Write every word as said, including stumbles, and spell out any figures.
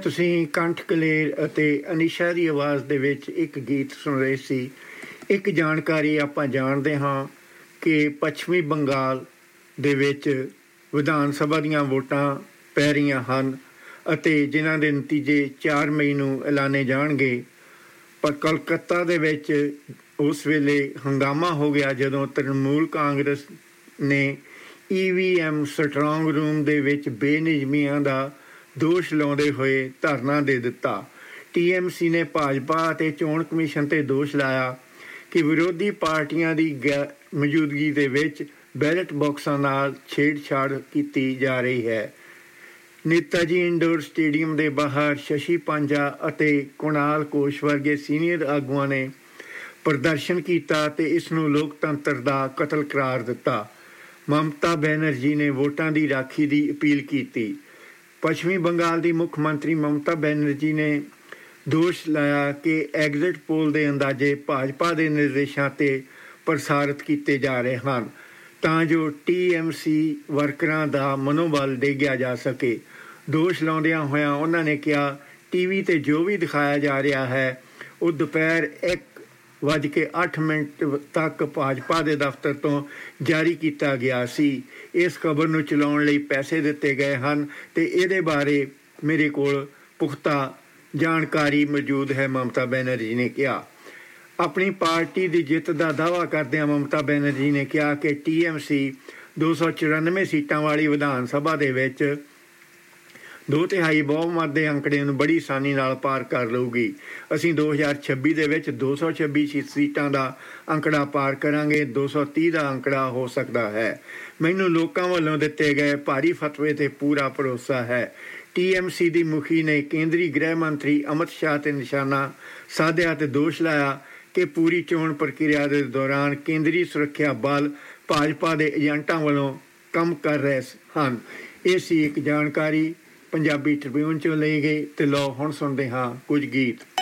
ਤੁਸੀਂ ਕੰਠ ਕਲੇਰ ਅਤੇ ਅਨੀਸ਼ਾ ਦੀ ਆਵਾਜ਼ ਦੇ ਵਿੱਚ ਇੱਕ ਗੀਤ ਸੁਣ ਰਹੇ ਸੀ। ਇੱਕ ਜਾਣਕਾਰੀ ਆਪਾਂ ਜਾਣਦੇ ਹਾਂ ਕਿ ਪੱਛਮੀ ਬੰਗਾਲ ਦੇ ਵਿੱਚ ਵਿਧਾਨ ਸਭਾ ਦੀਆਂ ਵੋਟਾਂ ਪੈ ਰਹੀਆਂ ਹਨ ਅਤੇ ਜਿਨ੍ਹਾਂ ਦੇ ਨਤੀਜੇ ਚਾਰ ਮਈ ਨੂੰ ਐਲਾਨੇ ਜਾਣਗੇ। ਪਰ ਕਲਕੱਤਾ ਦੇ ਵਿੱਚ ਉਸ ਵੇਲੇ ਹੰਗਾਮਾ ਹੋ ਗਿਆ ਜਦੋਂ ਤ੍ਰਿਣਮੂਲ ਕਾਂਗਰਸ ਨੇ ਈ ਵੀ ਐਮ ਸਟਰੋਂਗ ਰੂਮ ਦੇ ਵਿੱਚ ਬੇਨਿਯਮੀਆਂ ਦਾ ਦੋਸ਼ ਲਾਉਂਦੇ ਹੋਏ ਧਰਨਾ ਦੇ ਦਿੱਤਾ। ਟੀ ਐਮ ਸੀ ਨੇ ਭਾਜਪਾ ਅਤੇ ਚੋਣ ਕਮਿਸ਼ਨ 'ਤੇ ਦੋਸ਼ ਲਾਇਆ ਕਿ ਵਿਰੋਧੀ ਪਾਰਟੀਆਂ ਦੀ ਗੈ ਮੌਜੂਦਗੀ ਦੇ ਵਿੱਚ ਬੈਲਟ ਬਾਕਸਾਂ ਨਾਲ ਛੇੜਛਾੜ ਕੀਤੀ ਜਾ ਰਹੀ ਹੈ। ਨੇਤਾ ਜੀ ਇੰਡੋਰ ਸਟੇਡੀਅਮ ਦੇ ਬਾਹਰ ਸ਼ਸ਼ੀ ਪੰਜਾ ਅਤੇ ਕੁਣਾਲ ਘੋਸ਼ ਵਰਗੇ ਸੀਨੀਅਰ ਆਗੂਆਂ ਨੇ ਪ੍ਰਦਰਸ਼ਨ ਕੀਤਾ ਅਤੇ ਇਸ ਨੂੰ ਲੋਕਤੰਤਰ ਦਾ ਕਤਲ ਕਰਾਰ ਦਿੱਤਾ। ਮਮਤਾ ਬੈਨਰਜੀ ਨੇ ਵੋਟਾਂ ਦੀ ਰਾਖੀ ਦੀ ਅਪੀਲ ਕੀਤੀ। ਪੱਛਮੀ ਬੰਗਾਲ ਦੀ ਮੁੱਖ ਮੰਤਰੀ ਮਮਤਾ ਬੈਨਰਜੀ ਨੇ ਦੋਸ਼ ਲਾਇਆ ਕਿ ਐਗਜ਼ਿਟ ਪੋਲ ਦੇ ਅੰਦਾਜ਼ੇ ਭਾਜਪਾ ਦੇ ਨਿਰਦੇਸ਼ਾਂ 'ਤੇ ਪ੍ਰਸਾਰਿਤ ਕੀਤੇ ਜਾ ਰਹੇ ਹਨ ਤਾਂ ਜੋ ਟੀ ਐਮ ਸੀ ਵਰਕਰਾਂ ਦਾ ਮਨੋਬਲ ਡੇਗਿਆ ਜਾ ਸਕੇ। ਦੋਸ਼ ਲਾਉਂਦਿਆਂ ਹੋਇਆਂ ਉਹਨਾਂ ਨੇ ਕਿਹਾ ਟੀ ਵੀ 'ਤੇ ਜੋ ਵੀ ਦਿਖਾਇਆ ਜਾ ਰਿਹਾ ਹੈ ਉਹ ਦੁਪਹਿਰ ਇੱਕ ਵੱਜ ਕੇ ਅੱਠ ਮਿੰਟ ਤੱਕ ਭਾਜਪਾ ਦੇ ਦਫ਼ਤਰ ਤੋਂ ਜਾਰੀ ਕੀਤਾ ਗਿਆ ਸੀ। ਇਸ ਖਬਰ ਨੂੰ ਚਲਾਉਣ ਲਈ ਪੈਸੇ ਦਿੱਤੇ ਗਏ ਹਨ ਅਤੇ ਇਹਦੇ ਬਾਰੇ ਮੇਰੇ ਕੋਲ ਪੁਖਤਾ ਜਾਣਕਾਰੀ ਮੌਜੂਦ ਹੈ, ਮਮਤਾ ਬੈਨਰਜੀ ਨੇ ਕਿਹਾ। ਆਪਣੀ ਪਾਰਟੀ ਦੀ ਜਿੱਤ ਦਾ ਦਾਅਵਾ ਕਰਦਿਆਂ ਮਮਤਾ ਬੈਨਰਜੀ ਨੇ ਕਿਹਾ ਕਿ ਟੀ ਐਮ ਸੀ ਦੋ ਸੌ ਚੁਰਾਨਵੇਂ ਸੀਟਾਂ ਵਾਲੀ ਵਿਧਾਨ ਸਭਾ ਦੇ ਵਿੱਚ ਦੋ ਤਿਹਾਈ ਬਹੁਮਤ ਦੇ ਅੰਕੜੇ ਨੂੰ ਬੜੀ ਆਸਾਨੀ ਨਾਲ ਪਾਰ ਕਰ ਲਊਗੀ। ਅਸੀਂ ਦੋ ਹਜ਼ਾਰ ਛੱਬੀ ਦੇ ਵਿੱਚ ਦੋ ਸੌ ਛੱਬੀ ਸੀਟਾਂ ਦਾ ਅੰਕੜਾ ਪਾਰ ਕਰਾਂਗੇ। ਦੋ ਸੌ ਤੀਹ ਦਾ ਅੰਕੜਾ ਹੋ ਸਕਦਾ ਹੈ। ਮੈਨੂੰ ਲੋਕਾਂ ਵੱਲੋਂ ਦਿੱਤੇ ਗਏ ਭਾਰੀ ਫਤਵੇ 'ਤੇ ਪੂਰਾ ਭਰੋਸਾ ਹੈ। ਟੀ ਐਮ ਸੀ ਦੀ ਮੁਖੀ ਨੇ ਕੇਂਦਰੀ ਗ੍ਰਹਿ ਮੰਤਰੀ ਅਮਿਤ ਸ਼ਾਹ 'ਤੇ ਨਿਸ਼ਾਨਾ ਸਾਧਿਆ ਅਤੇ ਦੋਸ਼ ਲਾਇਆ ਕਿ ਪੂਰੀ ਚੋਣ ਪ੍ਰਕਿਰਿਆ ਦੇ ਦੌਰਾਨ ਕੇਂਦਰੀ ਸੁਰੱਖਿਆ ਬਲ ਭਾਜਪਾ ਦੇ ਏਜੰਟਾਂ ਵੱਲੋਂ ਕੰਮ ਕਰ ਰਹੇ ਹਨ। ਇਹ ਸੀ ਇੱਕ ਜਾਣਕਾਰੀ ਪੰਜਾਬੀ ਟ੍ਰਿਬਿਊਨ 'ਚੋਂ ਲਈ ਗਈ। ਅਤੇ ਲਓ ਹੁਣ ਸੁਣਦੇ ਹਾਂ ਕੁਝ ਗੀਤ।